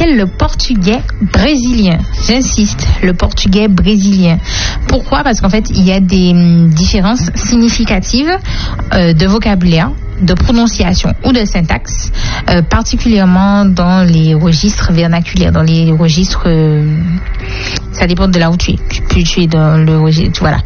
appelle le portugais brésilien. J'insiste, le portugais brésilien. Pourquoi? Parce qu'en fait, il y a des différences significatives de vocabulaire, de prononciation ou de syntaxe, particulièrement dans les registres vernaculaires, dans les registres, ça dépend de là où tu es. Tu es dans le registre, voilà.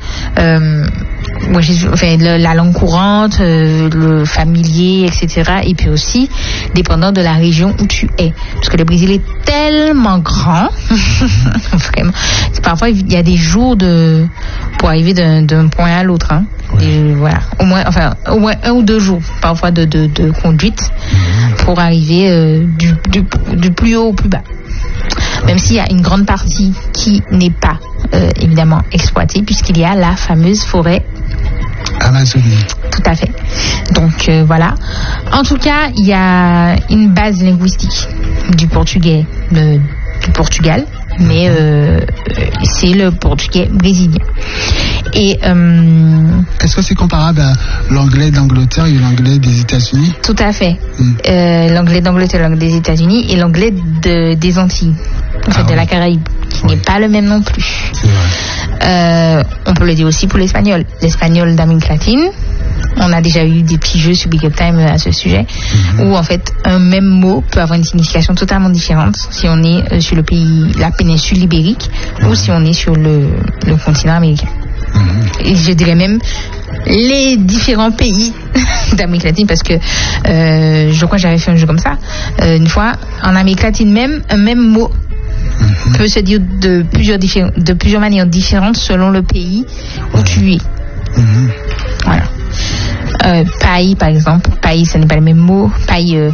La langue courante, le familier, etc. Et puis aussi, dépendant de la région où tu es. Parce que le Brésil est tellement grand, vraiment. Parfois, il y a des jours pour arriver d'un point à l'autre. Hein. Et voilà, au moins 1 ou 2 jours parfois de conduite pour arriver du plus haut au plus bas. Même s'il y a une grande partie qui n'est pas évidemment exploitée, puisqu'il y a la fameuse forêt Amazonie. Tout à fait. Donc voilà. En tout cas, il y a une base linguistique du portugais du Portugal, mais c'est le portugais brésilien. Et est-ce que c'est comparable à l'anglais d'Angleterre et l'anglais des États-Unis? Tout à fait. L'anglais d'Angleterre, l'anglais des États-Unis et l'anglais des Antilles, en fait, de la Caraïbe, qui n'est pas le même non plus. C'est vrai. On peut le dire aussi pour l'espagnol. L'espagnol d'Amérique latine. On a déjà eu des petits jeux sur Big Up Time à ce sujet, où en fait un même mot peut avoir une signification totalement différente si on est sur la péninsule ibérique ou si on est sur le continent américain. Et je dirais même les différents pays d'Amérique latine, parce que je crois que j'avais fait un jeu comme ça une fois. En Amérique latine même, un même mot peut se dire de plusieurs manières différentes selon le pays où tu es. Voilà. Paille, par exemple. Paille, ce n'est pas le même mot. Paille.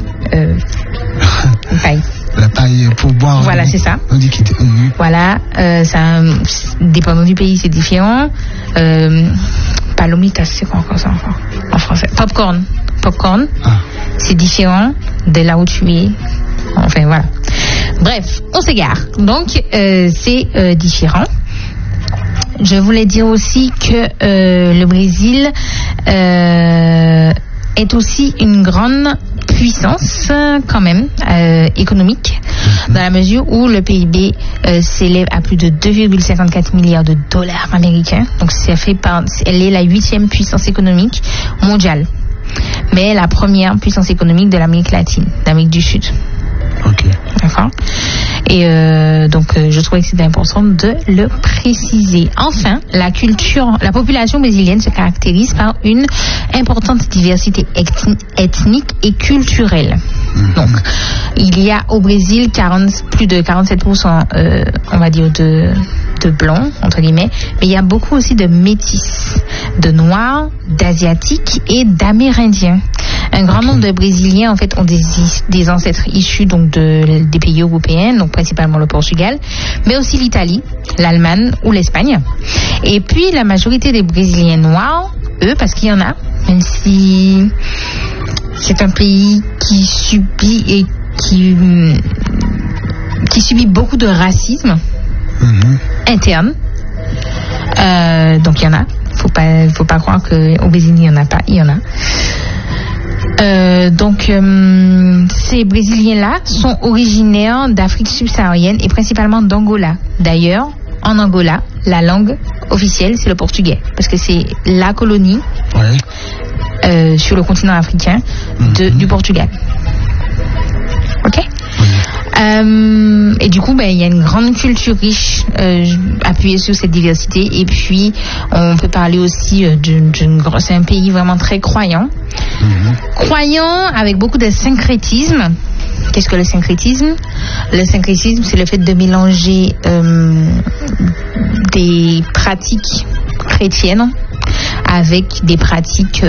Paille. La paille pour boire. Voilà, c'est ça. Un liquide. Voilà. Dépendant du pays, c'est différent. Palomitas, c'est quoi encore ça en français? Popcorn. C'est différent de là où tu es. Enfin, voilà. Bref, on s'égare. Donc, c'est différent. Je voulais dire aussi que le Brésil est aussi une grande puissance quand même économique, dans la mesure où le PIB s'élève à plus de 2,54 milliards de dollars américains. Donc elle est la 8e puissance économique mondiale, mais la première puissance économique de l'Amérique latine, d'Amérique du Sud. Ok. D'accord. Et donc je trouvais que c'était important de le préciser. Enfin, la population brésilienne se caractérise par une importante diversité ethnique et culturelle. Donc, il y a au Brésil plus de 47%, on va dire, de blancs, entre guillemets, mais il y a beaucoup aussi de métis, de noirs, d'asiatiques et d'amérindiens. Un grand nombre de Brésiliens, en fait, ont des ancêtres issus donc des pays européens, donc principalement le Portugal, mais aussi l'Italie, l'Allemagne ou l'Espagne. Et puis, la majorité des Brésiliens noirs, eux, parce qu'il y en a, même si c'est un pays qui subit beaucoup de racisme interne. Donc il y en a. Faut pas croire qu'au Brésil il y en a pas. Il y en a. Donc ces Brésiliens-là sont originaires d'Afrique subsaharienne et principalement d'Angola. D'ailleurs, en Angola, la langue officielle c'est le portugais, parce que c'est la colonie sur le continent africain du Portugal. Ok. Et du coup, il y a une grande culture riche appuyée sur cette diversité. Et puis, on peut parler aussi c'est un pays vraiment très croyant. Croyant avec beaucoup de syncrétisme. Qu'est-ce que le syncrétisme? Le syncrétisme, c'est le fait de mélanger des pratiques chrétiennes avec des pratiques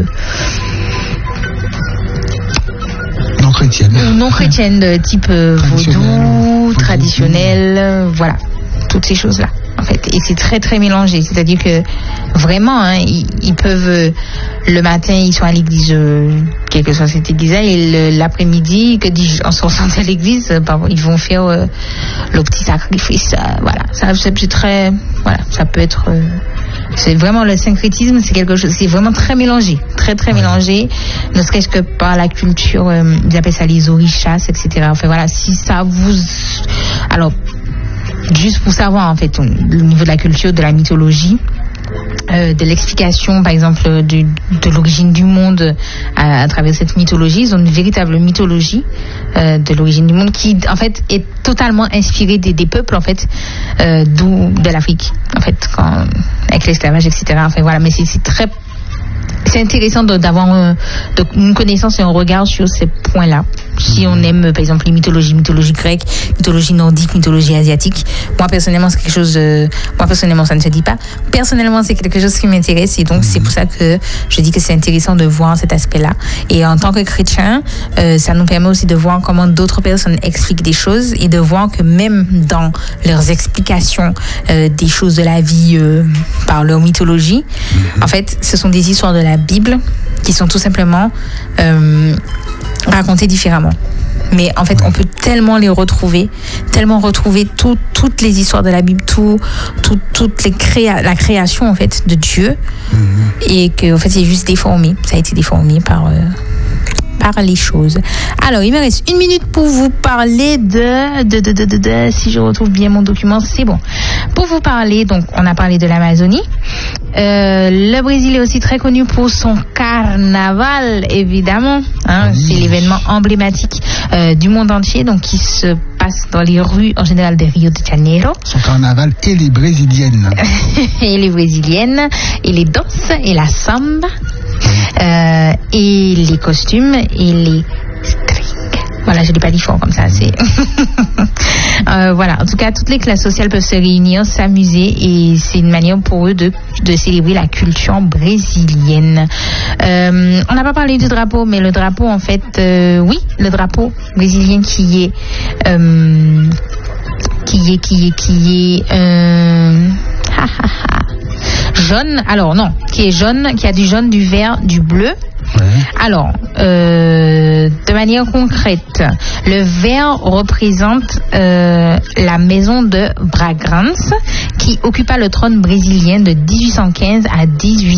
non chrétiennes de type vaudou, traditionnel, voilà, toutes ces choses-là, en fait. Et c'est très très mélangé, c'est-à-dire que vraiment, ils peuvent, le matin, ils sont à l'église, quelle que soit cette église-là, et l'après-midi, en sortant de l'église, ils vont faire le petit sacrifice, voilà. Ça, c'est très, voilà, ça peut être C'est vraiment le syncrétisme, c'est quelque chose, c'est vraiment très mélangé, très mélangé, ne serait-ce que par la culture, ils appellent ça les orishas, etc. Enfin voilà, si ça vous, alors juste pour savoir en fait au niveau de la culture, de la mythologie, de l'explication par exemple de l'origine du monde à travers cette mythologie, ils ont une véritable mythologie de l'origine du monde qui en fait est totalement inspirée des peuples en fait de l'Afrique en fait avec l'esclavage, etc. Enfin voilà, mais c'est intéressant d'avoir une connaissance et un regard sur ces points-là. Si on aime, par exemple, les mythologie grecque, mythologie nordique, mythologie asiatique, moi, personnellement, c'est quelque chose... moi, personnellement, ça ne se dit pas. Personnellement, c'est quelque chose qui m'intéresse et donc, c'est pour ça que je dis que c'est intéressant de voir cet aspect-là. Et en tant que chrétien, ça nous permet aussi de voir comment d'autres personnes expliquent des choses et de voir que même dans leurs explications des choses de la vie par leur mythologie, en fait, ce sont des histoires de la Bible qui sont tout simplement racontées différemment. Mais en fait, on peut tellement les retrouver, toutes les histoires de la Bible, la création en fait de Dieu, et que en fait c'est juste déformé. Ça a été déformé par les choses. Alors, il me reste 1 minute pour vous parler de si je retrouve bien mon document, c'est bon. Pour vous parler, donc, on a parlé de l'Amazonie. Le Brésil est aussi très connu pour son carnaval, évidemment. Hein, oui. C'est l'événement emblématique du monde entier, donc qui se passe dans les rues en général de Rio de Janeiro. Son carnaval et les brésiliennes. Et les brésiliennes, et les danses, et la samba. Et les costumes et les strings. Voilà, je l'ai pas dit fort comme ça. C'est voilà. En tout cas, toutes les classes sociales peuvent se réunir, s'amuser, et c'est une manière pour eux de célébrer la culture brésilienne. On n'a pas parlé du drapeau, mais le drapeau, en fait, oui, le drapeau brésilien qui est jaune, alors non, qui est jaune, qui a du jaune, du vert, du bleu. Ouais. Alors, de manière concrète, le vert représente la maison de Bragança, qui occupa le trône brésilien de 1815 à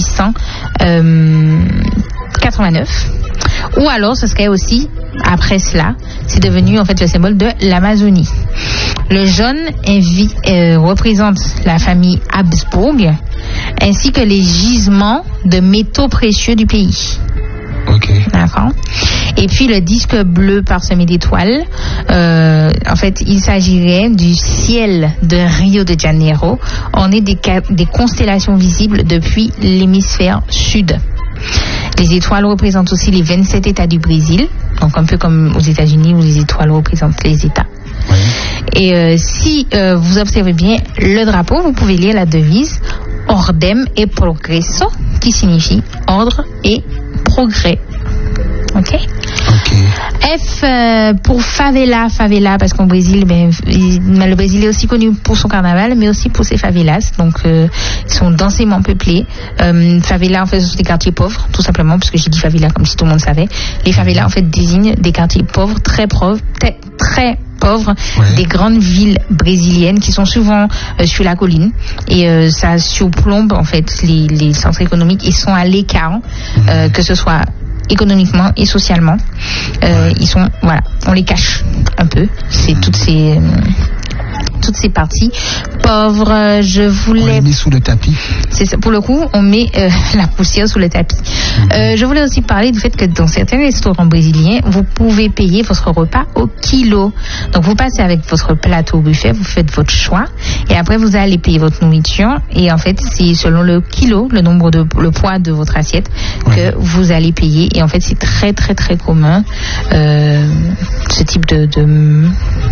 1889. Ou alors, ce serait aussi, après cela, c'est devenu en fait le symbole de l'Amazonie. Le jaune représente la famille Habsbourg, ainsi que les gisements de métaux précieux du pays. Ok. D'accord. Et puis le disque bleu parsemé d'étoiles, en fait, il s'agirait du ciel de Rio de Janeiro. On est des constellations visibles depuis l'hémisphère sud. Les étoiles représentent aussi les 27 États du Brésil, donc un peu comme aux États-Unis où les étoiles représentent les États. Oui. Et si vous observez bien le drapeau, vous pouvez lire la devise Ordem et Progresso, qui signifie ordre et progrès. Ok. F pour favela, parce qu'au Brésil, le Brésil est aussi connu pour son carnaval, mais aussi pour ses favelas. Donc, ils sont densément peuplés. Favela, en fait, ce sont des quartiers pauvres, tout simplement, parce que j'ai dit favela comme si tout le monde savait. Les favelas, en fait, désignent des quartiers pauvres, très pauvres, ouais. Des grandes villes brésiliennes qui sont souvent sur la colline, et ça surplombe en fait les centres économiques. Ils sont à l'écart, que ce soit économiquement et socialement. Ils sont, voilà, on les cache un peu. C'est toutes ces parties pauvres. On les met sous le tapis. C'est ça. Pour le coup, on met la poussière sous le tapis. Je voulais aussi parler du fait que dans certains restaurants brésiliens, vous pouvez payer votre repas au kilo. Donc vous passez avec votre plateau au buffet, vous faites votre choix, et après vous allez payer votre nourriture, et en fait c'est selon le kilo, le poids de votre assiette, que vous allez payer. Et en fait c'est très très très commun ce type de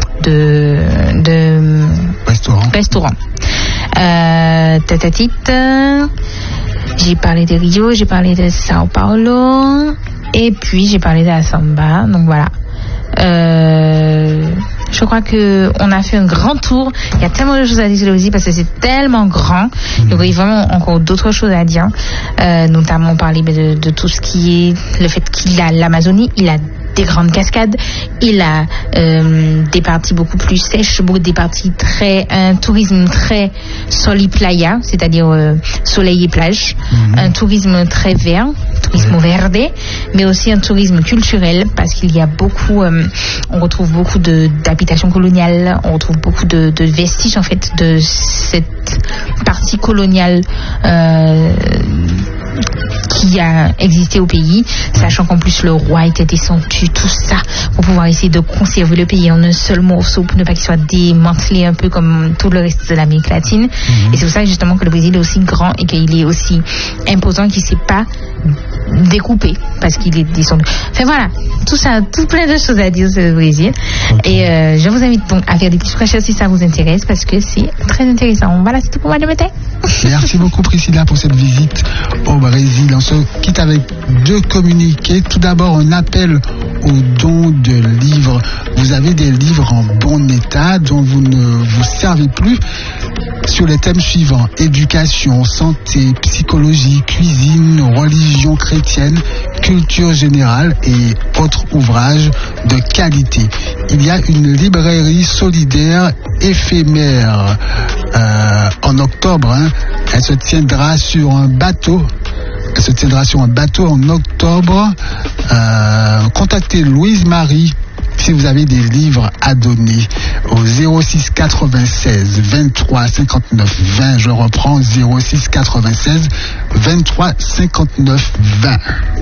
restaurant. J'ai parlé de Rio, j'ai parlé de Sao Paulo, et puis j'ai parlé de la samba. Donc voilà. Je crois que on a fait un grand tour. Il y a tellement de choses à dire aussi parce que c'est tellement grand. Il y aurait vraiment encore d'autres choses à dire. Notamment parler de tout ce qui est le fait qu'il a l'Amazonie, il a des grandes cascades. Il a des parties beaucoup plus sèches, des parties un tourisme très sol y playa, c'est-à-dire soleil et plage, un tourisme très vert, tourisme verde, mais aussi un tourisme culturel parce qu'il y a beaucoup, on retrouve beaucoup d'habitations coloniales, on retrouve beaucoup de vestiges en fait de cette partie coloniale qui a existé au pays, sachant qu'en plus le roi était descendu, tout ça, pour pouvoir essayer de conserver le pays en un seul morceau pour ne pas qu'il soit démantelé un peu comme tout le reste de l'Amérique latine. Et c'est pour ça justement que le Brésil est aussi grand et qu'il est aussi imposant, qu'il ne s'est pas découpé parce qu'il est descendu. Enfin voilà, tout ça, tout plein de choses à dire sur le Brésil. Et je vous invite donc à faire des petites recherches si ça vous intéresse parce que c'est très intéressant. Voilà, c'est tout pour moi de matin. Merci beaucoup Priscilla pour cette visite au Brésil. On se quitte avec 2 communiqués. Tout d'abord, un appel au don de livres. Vous avez des livres en bon état dont vous ne vous servez plus sur les thèmes suivants: éducation, santé, psychologie, cuisine, religion chrétienne, culture générale et autres ouvrages de qualité. Il y a une librairie solidaire éphémère en octobre. Elle se tiendra sur un bateau. En octobre. Contactez Louise Marie si vous avez des livres à donner au 06 96 23 59 20. Je reprends 06 96 23 59 20.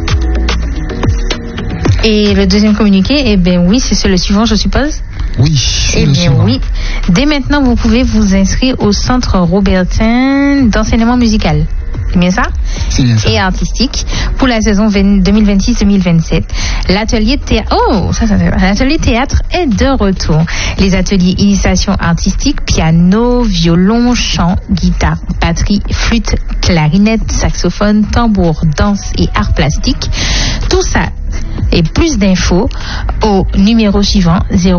Et le deuxième communiqué, eh bien oui, c'est le suivant, je suppose. Oui, eh bien oui. Dès maintenant, vous pouvez vous inscrire au Centre Robertin d'enseignement musical. C'est bien ça? C'est bien ça. Et artistique pour la saison 2026-2027. L'atelier théâtre est de retour. Les ateliers initiation artistique, piano, violon, chant, guitare, batterie, flûte, clarinette, saxophone, tambour, danse et art plastique. Tout ça et plus d'infos au numéro suivant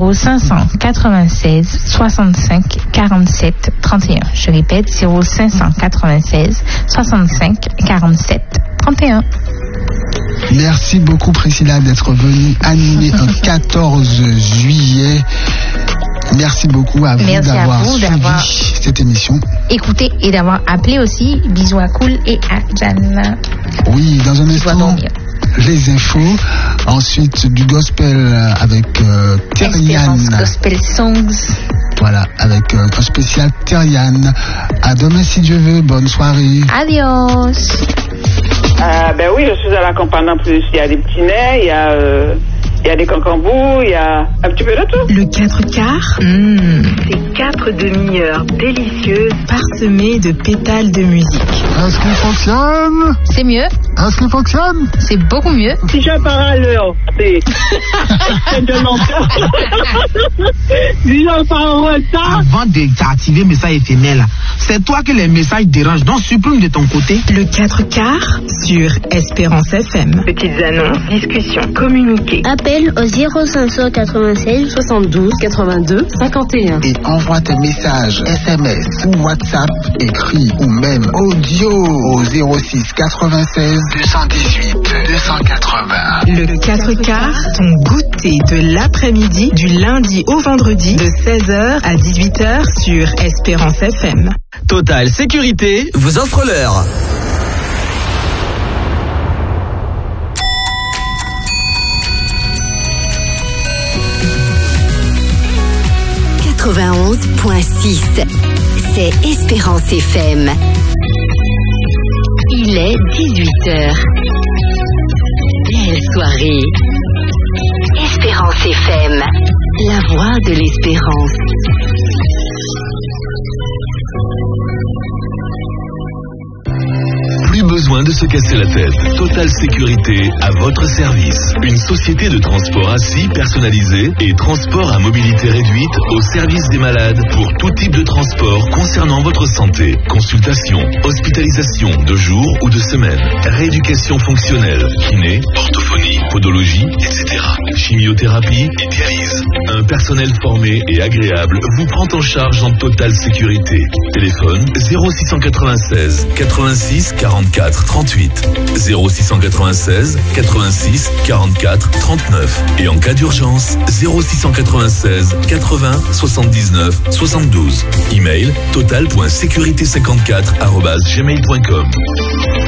0596 65 47 31. Je répète, 0596 65 47 31. Merci beaucoup Priscilla d'être venue animer un 14 juillet. Merci beaucoup à vous d'avoir suivi cette émission. Écoutez et d'avoir appelé aussi. Bisous à Cool et à Jeanne. Oui, dans un instant, les infos. Ensuite, du gospel avec Terriane. Gospel Songs. Voilà, avec un spécial Terriane. À demain si Dieu veut. Bonne soirée. Adios. Ben oui, je suis à la campagne en plus. Il y a des petits nez, il y a des cancambous, il y a un petit peu de tout. Le 4/4, c'est 4 demi-heures délicieuses parsemées de pétales de musique. Est-ce qu'il fonctionne? C'est mieux. Est-ce qu'il fonctionne? C'est beaucoup mieux. Si je pars à l'heure, c'est de longtemps. Si je pars en retard. Avant de t'activer message éphémère là, c'est toi que les messages dérangent, donc supprime de ton côté. Le 4/4 sur Espérance FM. Petites annonces, discussions, communiqués. Appel au 0596 72 82 51. Et envoie tes messages SMS ou WhatsApp, écrit ou même audio au 06 96 218 280. Le 4/4, ton goûter de l'après-midi du lundi au vendredi de 16h à 18h sur Espérance FM. Total Sécurité vous offre l'heure. C'est Espérance FM. Il est 18h. Belle soirée. Espérance FM, la voix de l'espérance. Plus besoin de se casser la tête. Total Sécurité à votre service. Une société de transport assis personnalisé et transport à mobilité réduite au service des malades pour tout type de transport concernant votre santé. Consultation, hospitalisation de jour ou de semaine, rééducation fonctionnelle, kiné, orthophonie, podologie, etc. Chimiothérapie et dialyse. Un personnel formé et agréable vous prend en charge en totale sécurité. Téléphone 0696 86 44 38 0696 86 44 39 et en cas d'urgence 0696 80 79 72. Email total.sécurité54@gmail.com.